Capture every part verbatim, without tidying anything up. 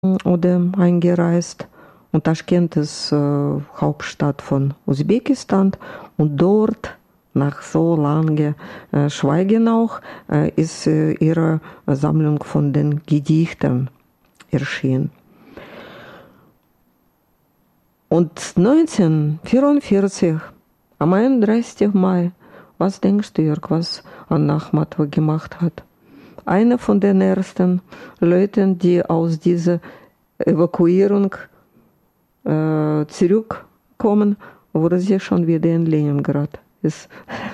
oder eingereist. Und Taschkent ist äh, Hauptstadt von Usbekistan. Und dort, nach so langem äh, Schweigen auch, äh, ist äh, ihre Sammlung von den Gedichten erschienen. Und neunzehnhundertvierundvierzig, am einunddreißigsten Mai, was denkst du, Jörg, was Anna Akhmatova gemacht hat? Eine von den ersten Leuten, die aus dieser Evakuierung äh, zurückkommen, wurde sie schon wieder in Leningrad. Ist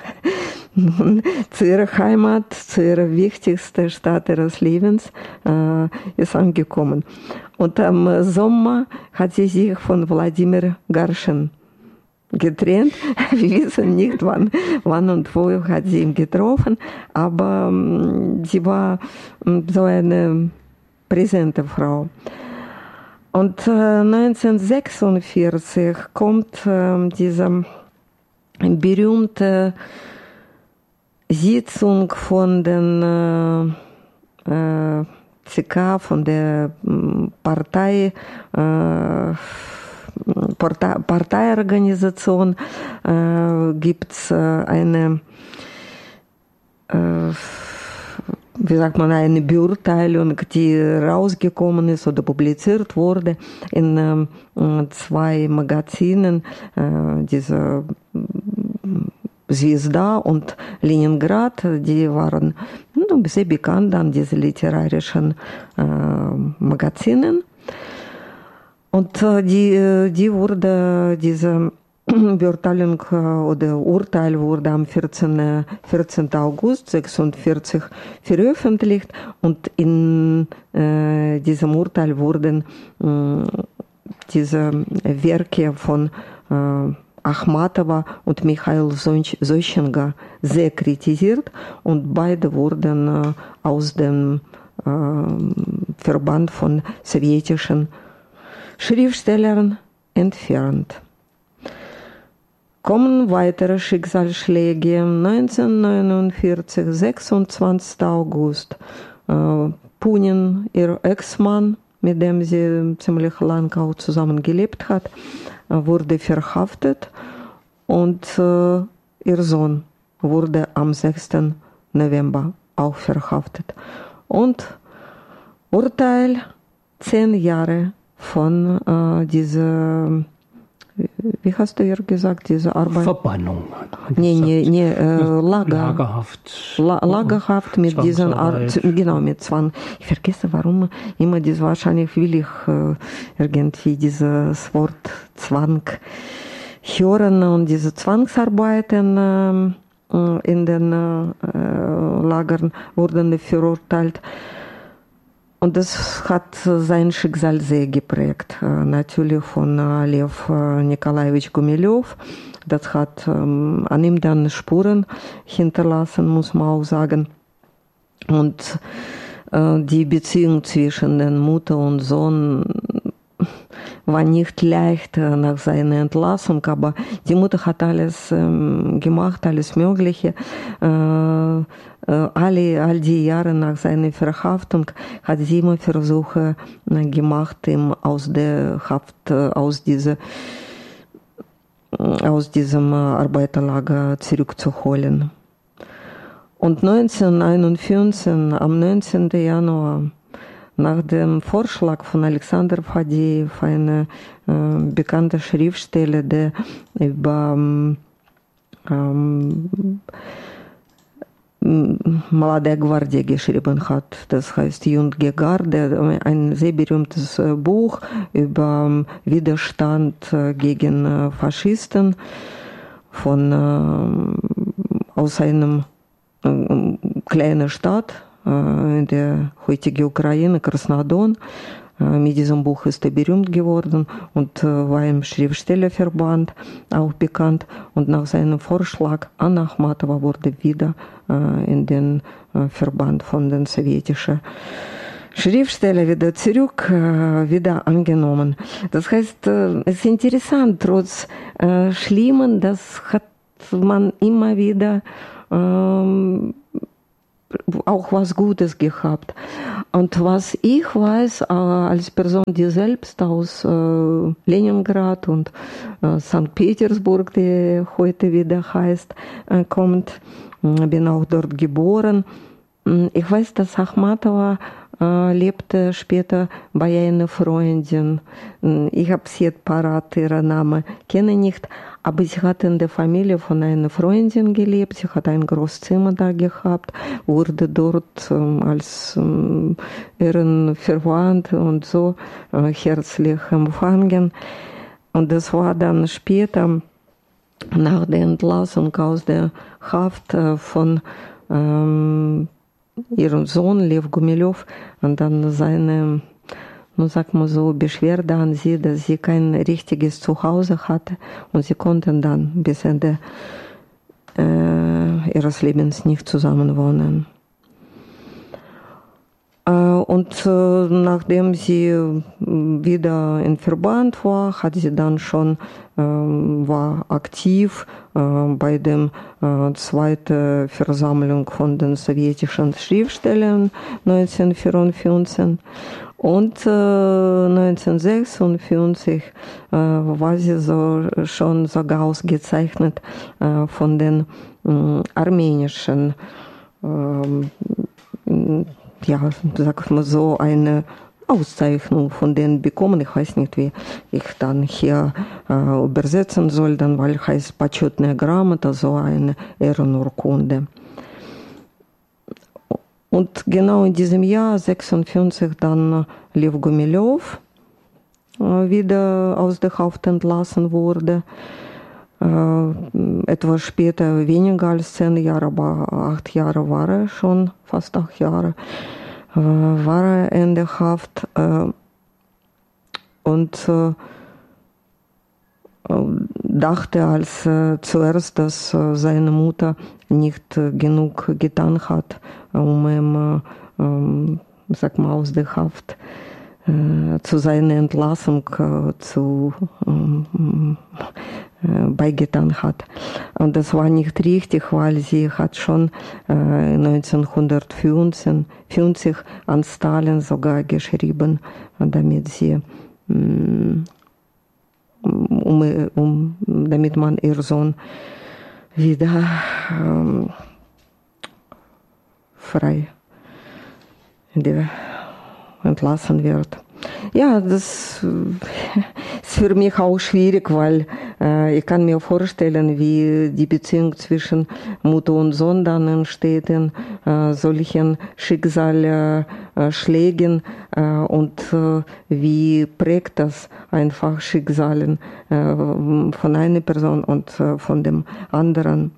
zu ihrer Heimat, zu ihrer wichtigsten Stadt ihres Lebens äh, ist angekommen. Und im Sommer hat sie sich von Wladimir Garschin getrennt. Wir wissen nicht, wann, wann und wo hat sie ihn getroffen, aber ähm, sie war ähm, so eine präsente Frau. Und äh, neunzehnhundertsechsundvierzig kommt äh, diese berühmte Sitzung von den äh, äh, C K, von der Partei, äh, Partei Parteiorganisation, äh, gibt es äh, eine, äh, wie sagt man, eine Beurteilung, die rausgekommen ist oder publiziert wurde in äh, zwei Magazinen, äh, diese Zvezda und Leningrad, die waren no, sehr bekannt an diesen literarischen äh, Magazinen. Und äh, die, die wurde, diese Beurteilung äh, oder Urteil wurde am vierzehnten August sechsundvierzig veröffentlicht und in äh, diesem Urteil wurden äh, diese Werke von äh, Akhmatova und Michail Zeuschenko sehr kritisiert und beide wurden äh, aus dem äh, Verband von sowjetischen Schriftstellern entfernt. Kommen weitere Schicksalsschläge. neunzehnhundertneunundvierzig, sechsundzwanzigsten August. Äh, Punin, ihr Ex-Mann, mit dem sie ziemlich lang auch zusammen gelebt hat, wurde verhaftet und äh, ihr Sohn wurde am sechsten November auch verhaftet. Und Urteil, zehn Jahre von äh, dieser, wie hast du ihr gesagt, diese Arbeit? Verbannung. Nee, nee, nee, äh, Lager. Lagerhaft. La, Lagerhaft mit diesen, Ar genau, mit Zwang. Ich vergesse, warum immer das, wahrscheinlich will ich äh, irgendwie dieses Wort Zwang hören und diese Zwangsarbeiten äh, in den äh, Lagern wurden verurteilt. Und das hat sein Schicksal sehr geprägt. Natürlich von Lev Nikolajewitsch Gumilev. Das hat ähm, an ihm dann Spuren hinterlassen, muss man auch sagen. Und äh, die Beziehung zwischen den Mutter und Sohn war nicht leicht äh, nach seiner Entlassung, aber die Mutter hat alles ähm, gemacht, alles Mögliche. Äh, Alle, all die Jahre nach seiner Verhaftung hat sie immer Versuche gemacht, ihn aus der Haft, aus, dieser, aus diesem Arbeiterlager zurückzuholen. Und neunzehnhunderteinundfünfzig, am neunzehnten Januar, nach dem Vorschlag von Alexander Fadeev, eine äh, bekannte Schriftsteller, der über ähm, Молодая Гвардия geschrieben hat. Das heißt Junge Garde, ein sehr berühmtes Buch über Widerstand gegen Faschisten von, aus einem kleinen Stadt in der heutigen Ukraine, Krasnodar. Mit diesem Buch ist er berühmt geworden und war im Schriftstellerverband auch bekannt. Und nach seinem Vorschlag Anna Akhmatova wurde wieder in den Verband von den sowjetischen Schriftstellern wieder zurück, wieder angenommen. Das heißt, es ist interessant, trotz Schlimmen, das hat man immer wieder ähm, auch was Gutes gehabt. Und was ich weiß, äh, als Person, die selbst aus äh, Leningrad und äh, Sankt Petersburg, die heute wieder heißt, äh, kommt, bin auch dort geboren. Ich weiß, dass Achmatowa äh, lebte später bei einer Freundin. Ich habe sie jetzt parat, ihren Namen kenne nicht, aber sie hat in der Familie von einer Freundin gelebt. Sie hat ein großes Zimmer da gehabt, wurde dort ähm, als ähm, ihren Verwandt und so äh, herzlich empfangen. Und das war dann später, nach der Entlassung aus der Haft äh, von ähm, ihrem Sohn Lev Gumilev und dann seine, nun sag mal so, Beschwerde an sie, dass sie kein richtiges Zuhause hatte und sie konnten dann bis Ende äh, ihres Lebens nicht zusammen wohnen. Äh, und äh, nachdem sie wieder in Verband war, hat sie dann schon äh, war aktiv äh, bei der äh, zweiten Versammlung von den sowjetischen Schriftstellern neunzehnhundertvierundfünfzig. Und äh, neunzehnhundertsechsundfünfzig äh, war sie so, schon sogar ausgezeichnet äh, von den äh, armenischen, äh, ja, sag mal so, eine Auszeichnung von denen bekommen. Ich weiß nicht, wie ich dann hier äh, übersetzen soll, dann, weil heißt Почетная грамота, so eine Ehrenurkunde. Und genau in diesem Jahr, sechsundfünfzig, dann Lev Gumilev äh, wieder aus der Haft entlassen wurde. Äh, etwas später, weniger als zehn Jahre, aber acht Jahre war er schon, fast acht Jahre, äh, war er in der Haft. Äh, und äh, dachte als äh, zuerst, dass äh, seine Mutter nicht äh, genug getan hat, um ihm, äh, sag mal, aus der Haft äh, zu seiner Entlassung äh, zu äh, beigetan hat. Und das war nicht richtig, weil sie hat schon äh, neunzehnhundertfünfzig an Stalin sogar geschrieben, damit sie mh, Um, um, damit man ihr Sohn wieder ähm, frei entlassen wird. Ja, das ist für mich auch schwierig, weil äh, ich kann mir vorstellen, wie die Beziehung zwischen Mutter und Sohn dann entsteht in äh, solchen Schicksalsschlägen äh, und äh, wie prägt das einfach Schicksalen äh, von einer Person und äh, von dem anderen.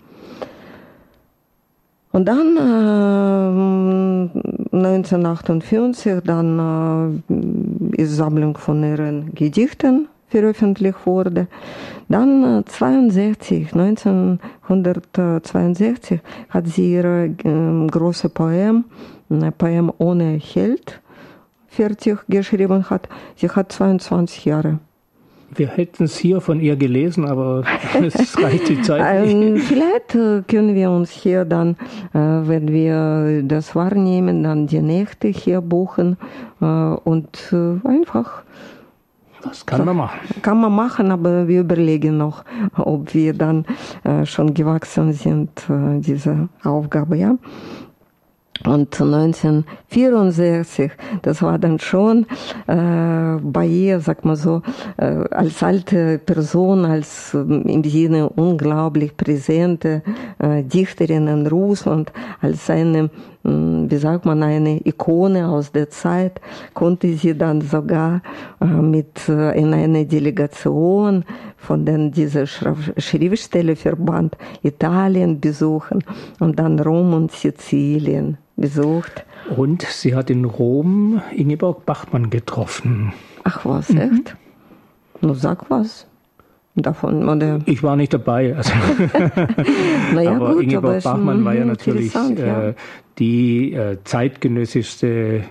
Und dann äh, neunzehnhundertachtundfünfzig, dann äh, ist Sammlung von ihren Gedichten veröffentlicht wurde. Dann äh, zweiundsechzig, neunzehnhundertzweiundsechzig hat sie ihre äh, große Poem, ein Poem ohne Held, fertig geschrieben hat. Sie hat zweiundzwanzig Jahre. Wir hätten es hier von ihr gelesen, aber es reicht die Zeit nicht. Vielleicht können wir uns hier dann, wenn wir das wahrnehmen, dann die Nächte hier buchen und einfach. Das kann man machen. Kann man machen, aber wir überlegen noch, ob wir dann schon gewachsen sind, diese Aufgabe, ja. Und neunzehnhundertvierundsechzig, das war dann schon äh, bei ihr, sag mal so, äh, als alte Person, als äh, im Sinne unglaublich präsente äh, Dichterin in Russland, als eine, äh, wie sagt man, eine Ikone aus der Zeit, konnte sie dann sogar äh, mit äh, in einer Delegation von den dieser Schriftstellerverband Italien besuchen und dann Rom und Sizilien besucht. Und sie hat in Rom Ingeborg Bachmann getroffen. Ach was, mhm. Echt? Nur sag was davon. Oder? Ich war nicht dabei. Also naja, aber gut, Ingeborg aber Bachmann war ja natürlich ja. äh, die äh, zeitgenössischste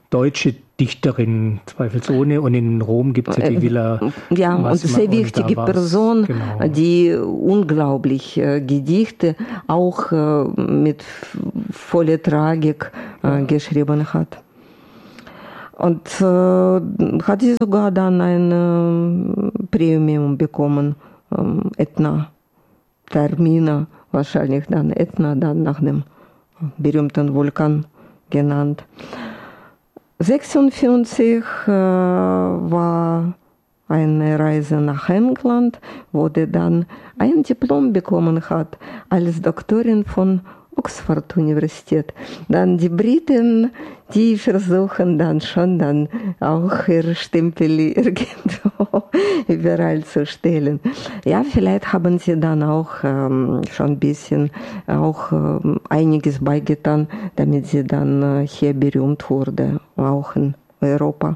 deutsche Dichterin, zweifelsohne. Und in Rom gibt es ja die Villa. Ja, und sehr wichtige Person, genau. Die unglaublich äh, Gedichte auch äh, mit voller Tragik äh, ja. geschrieben hat. Und äh, hat sie sogar dann ein äh, Premium bekommen, ähm, Etna, Termina, wahrscheinlich dann Etna, dann nach dem berühmten Vulkan genannt. sechsundfünfzig äh, war eine Reise nach England, wo sie dann ein Diplom bekommen hat als Doktorin von Oxford-Universität. Dann die Briten, die versuchen dann schon dann auch ihre Stempel irgendwo überall zu stellen. Ja, vielleicht haben sie dann auch ähm, schon ein bisschen auch ähm, einiges beigetan, damit sie dann äh, hier berühmt wurde, auch in Europa.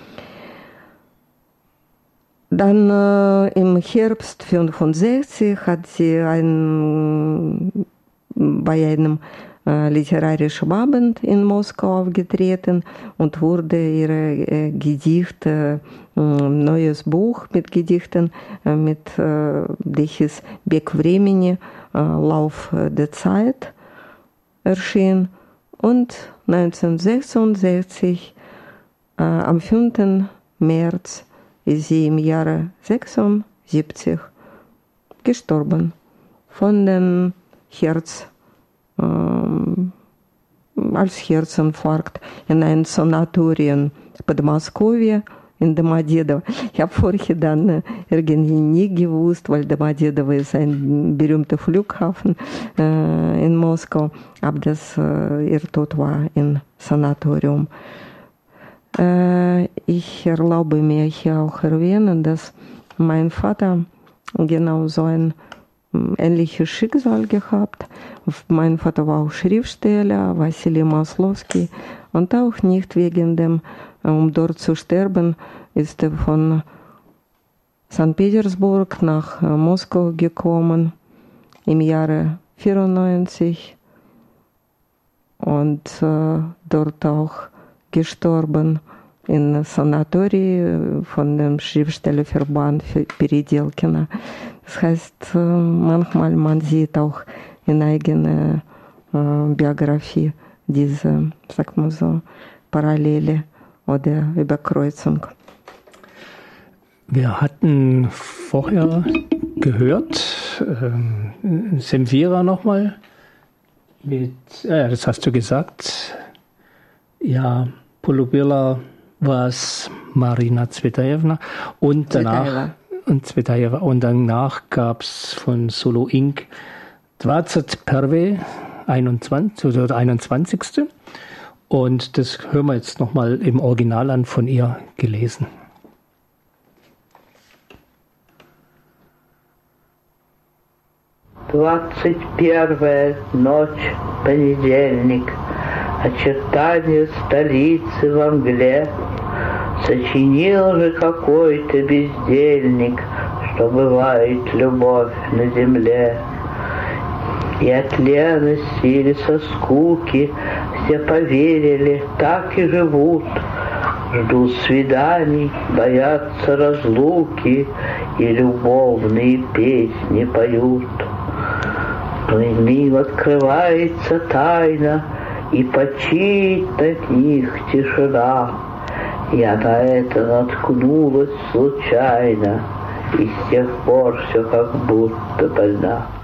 Dann äh, im Herbst fünfundsechzig hat sie ein bei einem äh, literarischen Abend in Moskau aufgetreten und wurde ihre äh, Gedichte, äh, neues Buch mit Gedichten, äh, mit äh, welches Бег времени, äh, Lauf der Zeit, erschien. Und neunzehnhundertsechsundsechzig, äh, am fünften März, ist sie im Jahre sechsundsiebzig gestorben von dem Herz, ähm, als Herzinfarkt in einem Sanatorium Podmoskowje in Domodedowo. Ich habe vorher dann äh, irgendwie nie gewusst, weil Domodedowo ist ein berühmter Flughafen äh, in Moskau, aber das äh, ihr Tod war im Sanatorium. Äh, ich erlaube mir hier auch erwähnen, dass mein Vater genau so ein ähnliches Schicksal gehabt. Mein Vater war auch Schriftsteller, Wassili Maslowski, und auch nicht wegen dem, um dort zu sterben, ist er von Sankt Petersburg nach Moskau gekommen im Jahre vierundneunzig und äh, dort auch gestorben in Sanatorium von dem Schriftstellerverband für Peredelkina. Das heißt, manchmal man sieht auch in eigener äh, Biografie diese, sag mal so, Parallele oder Überkreuzung. Wir hatten vorher gehört, äh, Zemfira nochmal, mit, äh, das hast du gesagt, ja, Polubila war es Marina Zvetaeva und danach und Zvetaeva und danach gab es von Solo Incorporated dvacet prvé, einundzwanzig oder einundzwanzigste Und das hören wir jetzt nochmal im Original an, von ihr gelesen. двадцать первая ночь, понедельник. Очертания столицы во мгле. Сочинил же какой-то бездельник, что бывает любовь на земле. И от лености или со скуки все поверили, так и живут. Ждут свиданий, боятся разлуки и любовные песни поют. Но иным открывается тайна, и почит над них тишина. Я на это наткнулась случайно, и с тех пор все как будто больна.